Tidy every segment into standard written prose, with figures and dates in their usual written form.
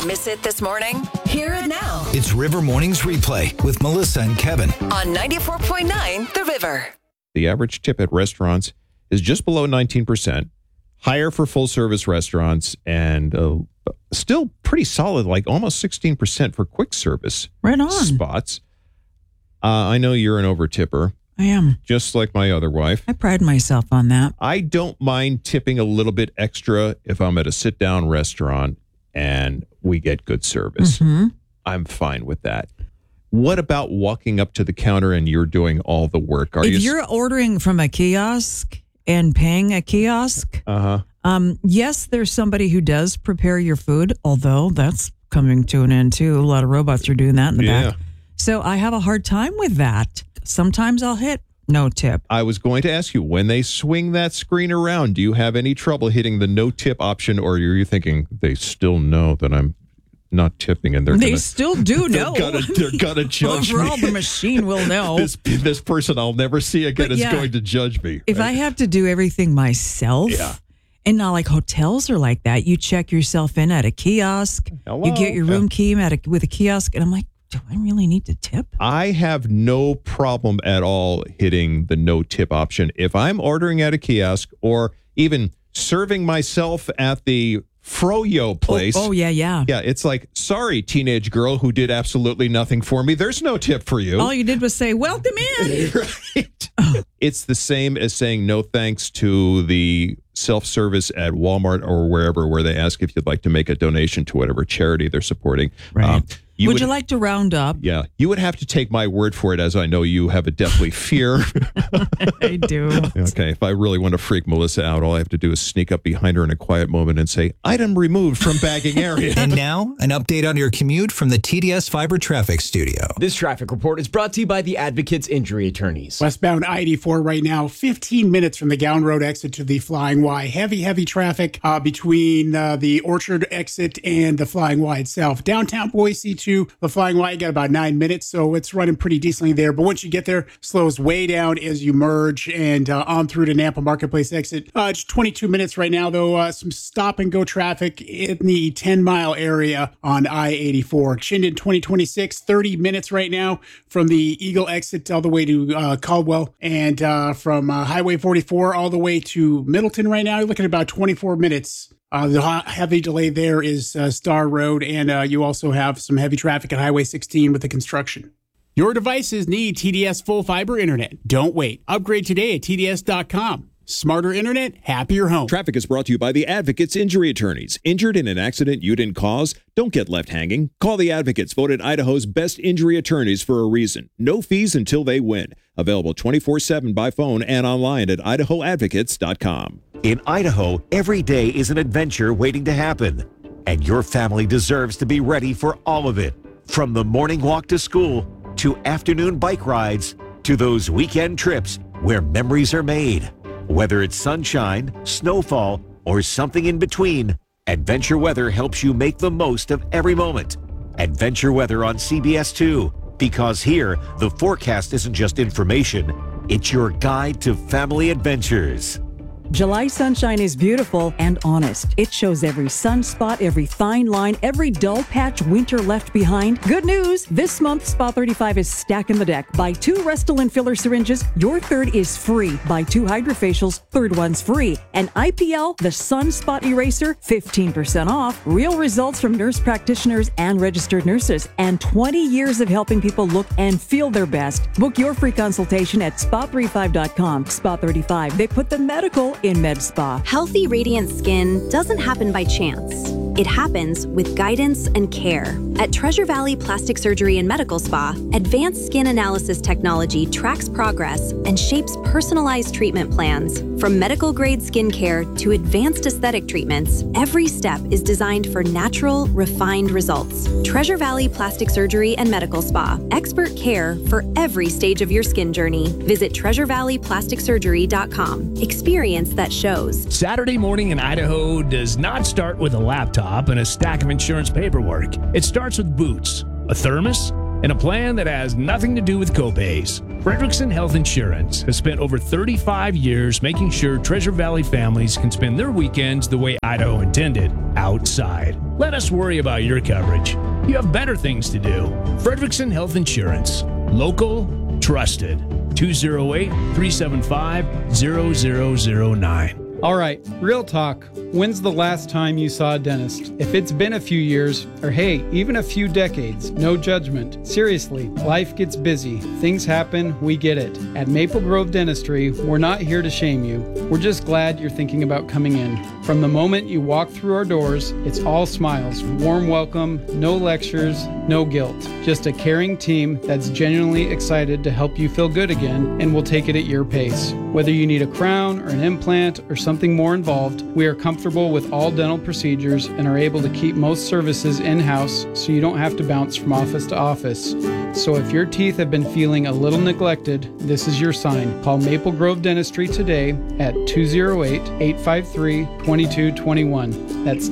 Miss it this morning? Hear it now It's River Mornings Replay with Melissa and Kevin. on 94.9 The River. The average tip at restaurants is just below 19%, higher for full-service restaurants, and still pretty solid, like almost 16% for quick service Right on. spots. I know you're an over-tipper, I am. just like my other wife. I pride myself on that. I don't mind tipping a little bit extra if I'm at a sit-down restaurant and we get good service. Mm-hmm. I'm fine with that. What about walking up to the counter and you're doing all the work? If you're ordering from a kiosk and paying a kiosk, yes, there's somebody who does prepare your food, although that's coming to an end too. A lot of robots are doing that in the back. So I have a hard time with that. Sometimes I'll hit no tip. I was going to ask you, when they swing that screen around, do you have any trouble hitting the no tip option, or are you thinking they still know that I'm not tipping and They still do know. They're gonna judge me. Overall, the machine will know. This person I'll never see again But is yeah, going to judge me. If I have to do everything myself, and not like hotels are like that, you check yourself in at a kiosk, Hello? you get your room key with a kiosk, and I'm like, do I really need to tip? I have no problem at all hitting the no tip option. If I'm ordering at a kiosk or even serving myself at the Froyo place. Oh, yeah. Yeah, it's like, sorry, teenage girl who did absolutely nothing for me. There's no tip for you. All you did was say, welcome in. Right. It's the same as saying no thanks to the self-service at Walmart or wherever, where they ask if you'd like to make a donation to whatever charity they're supporting. Right. Would you like to round up? Yeah. You would have to take my word for it, as I know you have a deathly fear. I do. Okay. If I really want to freak Melissa out, all I have to do is sneak up behind her in a quiet moment and say, item removed from bagging area. And now, an update on your commute from the TDS Fiber Traffic Studio. This traffic report is brought to you by the Advocates Injury Attorneys. Westbound I-84 right now, 15 minutes from the Gown Road exit to the Flying Y. Heavy traffic between the Orchard exit and the Flying Y itself. Downtown Boise to the Flying Y, you got about 9 minutes, so it's running pretty decently there. But once you get there, slows way down as you merge and on through to Nampa Marketplace exit. Just 22 minutes right now, though. Some stop-and-go traffic in the 10-mile area on I-84. Chinden 2026, 30 minutes right now from the Eagle exit all the way to Caldwell, and from Highway 44 all the way to Middleton right now, you're looking at about 24 minutes. The heavy delay there is Star Road, and you also have some heavy traffic at Highway 16 with the construction. Your devices need TDS full fiber internet. Don't wait. Upgrade today at TDS.com. Smarter internet, happier home. Traffic is brought to you by the Advocates Injury Attorneys. Injured in an accident you didn't cause? Don't get left hanging. Call the Advocates, voted Idaho's best injury attorneys for a reason. No fees until they win. Available 24/7 by phone and online at idahoadvocates.com. In Idaho, every day is an adventure waiting to happen. And your family deserves to be ready for all of it. From the morning walk to school, to afternoon bike rides, to those weekend trips where memories are made. Whether it's sunshine, snowfall, or something in between, Adventure Weather helps you make the most of every moment. Adventure Weather on CBS 2, because here, the forecast isn't just information, it's your guide to family adventures. July sunshine is beautiful and honest. It shows every sunspot, every fine line, every dull patch winter left behind. Good news! This month, Spa 35 is stacking the deck. Buy 2 Restylane filler syringes, your third is free. Buy 2 hydrofacials, third one's free. And IPL, the sunspot eraser, 15% off. Real results from nurse practitioners and registered nurses. And 20 years of helping people look and feel their best. Book your free consultation at spa35.com. Spa 35, they put the medical in med spa. Healthy, radiant skin doesn't happen by chance. It happens with guidance and care. At Treasure Valley Plastic Surgery and Medical Spa, advanced skin analysis technology tracks progress and shapes personalized treatment plans. From medical-grade skincare to advanced aesthetic treatments, every step is designed for natural, refined results. Treasure Valley Plastic Surgery and Medical Spa. Expert care for every stage of your skin journey. Visit TreasureValleyPlasticSurgery.com. Experience that shows. Saturday morning in Idaho does not start with a laptop and a stack of insurance paperwork. It starts with boots, a thermos, and a plan that has nothing to do with copays. Fredrickson Health Insurance has spent over 35 years making sure Treasure Valley families can spend their weekends the way Idaho intended, outside. Let us worry about your coverage. You have better things to do. Frederickson Health Insurance. Local, trusted. 208-375-0009. All right, real talk. When's the last time you saw a dentist? If it's been a few years, or hey, even a few decades, no judgment. Seriously, life gets busy. Things happen, we get it. At Maple Grove Dentistry, we're not here to shame you. We're just glad you're thinking about coming in. From the moment you walk through our doors, it's all smiles, warm welcome, no lectures, no guilt. Just a caring team that's genuinely excited to help you feel good again, and will take it at your pace. Whether you need a crown or an implant or something more involved, we are comfortable with all dental procedures and are able to keep most services in-house so you don't have to bounce from office to office. So if your teeth have been feeling a little neglected, this is your sign. Call Maple Grove Dentistry today at 208-853-2221. That's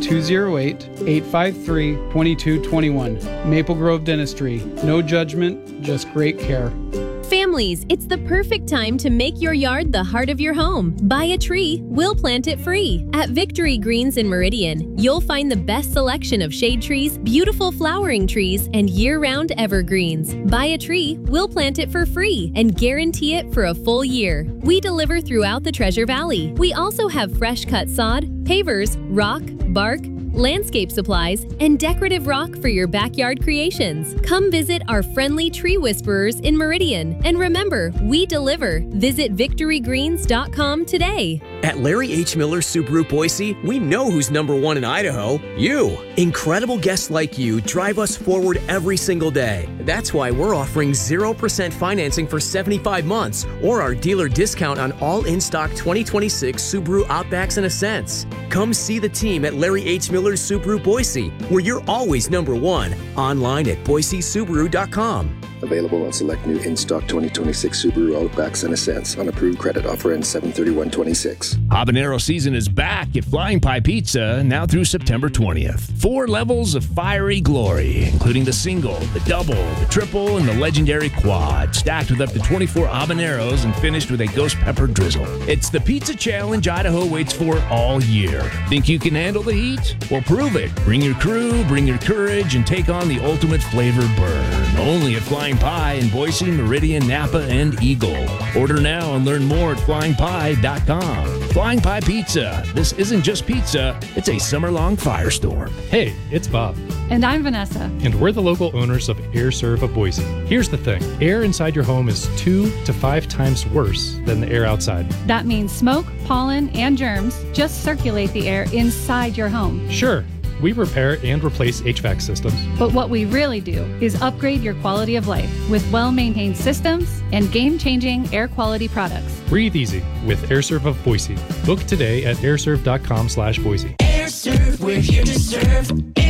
208-853-2221. Maple Grove Dentistry. No judgment, just great care. Families, it's the perfect time to make your yard the heart of your home. Buy a tree, we'll plant it free. At Victory Greens in Meridian, you'll find the best selection of shade trees, beautiful flowering trees, and year-round evergreens. Buy a tree, we'll plant it for free and guarantee it for a full year. We deliver throughout the Treasure Valley. We also have fresh cut sod, pavers, rock, bark, landscape supplies, and decorative rock for your backyard creations. Come visit our friendly tree whisperers in Meridian. And remember, we deliver. Visit victorygreens.com today. At Larry H. Miller Subaru Boise, we know who's #1 in Idaho. You. Incredible guests like you drive us forward every single day. That's why we're offering 0% financing for 75 months or our dealer discount on all in-stock 2026 Subaru Outbacks and Ascents. Come see the team at Larry H. Miller Subaru Boise, where you're always #1. Online at boisesubaru.com. Available on select new in-stock 2026 Subaru Outbacks and Ascents on approved credit. Offer ends 7/31/26. Habanero season is back at Flying Pie Pizza now through September 20th. 4 levels of fiery glory, including the single, the double, the triple, and the legendary quad, stacked with up to 24 habaneros and finished with a ghost pepper drizzle. It's the pizza challenge Idaho waits for all year. Think you can handle the heat? Well, prove it. Bring your crew, bring your courage, and take on the ultimate flavor burn. Only at Flying Pie in Boise, Meridian, Napa, and Eagle. Order now and learn more at flyingpie.com. Flying Pie Pizza. This isn't just pizza, it's a summer-long firestorm. Hey, it's Bob. And I'm Vanessa. And we're the local owners of AirServe of Boise. Here's the thing. Air inside your home is 2 to 5 times worse than the air outside. That means smoke, pollen, and germs just circulate the air inside your home. Sure. We repair and replace HVAC systems. But what we really do is upgrade your quality of life with well-maintained systems and game-changing air quality products. Breathe easy with AirServe of Boise. Book today at airserve.com/Boise. AirServe, we're here to serve.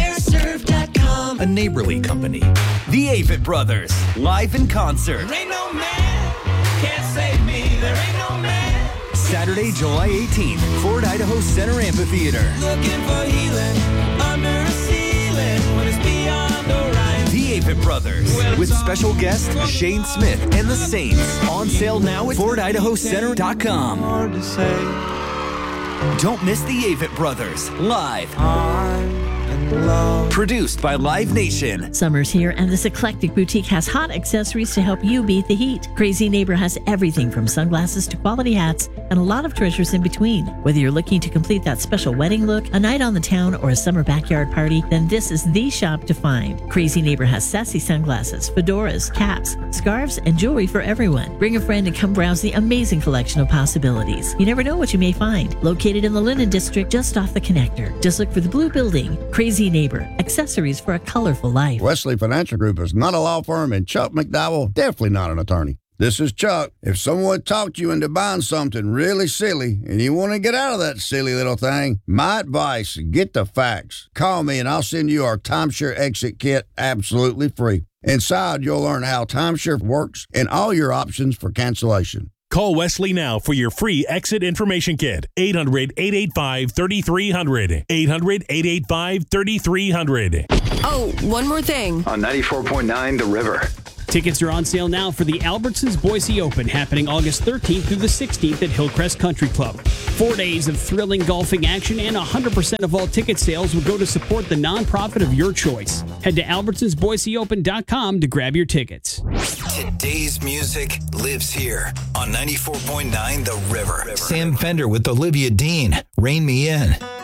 AirServe.com. A neighborly company. The Avett Brothers, live in concert. There ain't no man can't save me. There ain't no man. Saturday, July 18th, Ford Idaho Center Amphitheater. Looking for healing under a ceiling when it's beyond horizon. The Avett Brothers, with special guest Shane Smith and the Saints. On sale now at FordIdahoCenter.com. Don't miss the Avett Brothers, live. Produced by Live Nation. Summer's here, and this eclectic boutique has hot accessories to help you beat the heat. Crazy Neighbor has everything from sunglasses to quality hats and a lot of treasures in between. Whether you're looking to complete that special wedding look, a night on the town, or a summer backyard party, then this is the shop to find. Crazy Neighbor has sassy sunglasses, fedoras, caps, scarves, and jewelry for everyone. Bring a friend and come browse the amazing collection of possibilities. You never know what you may find. Located in the Linden District, just off the connector. Just look for the blue building. Crazy Neighbor, accessories for a colorful life. Wesley Financial Group is not a law firm, and Chuck McDowell definitely not an attorney. This is Chuck. If someone talked you into buying something really silly and you want to get out of that silly little thing, my advice, get the facts. Call me and I'll send you our timeshare exit kit absolutely free. Inside, you'll learn how timeshare works and all your options for cancellation. Call Wesley now for your free exit information kit. 800-885-3300. 800-885-3300. Oh, one more thing. On 94.9 The River. Tickets are on sale now for the Albertsons Boise Open, happening August 13th through the 16th at Hillcrest Country Club. 4 days of thrilling golfing action, and 100% of all ticket sales will go to support the nonprofit of your choice. Head to albertsonsboiseopen.com to grab your tickets. Today's music lives here on 94.9 The River. Sam Fender with Olivia Dean, Rain Me In.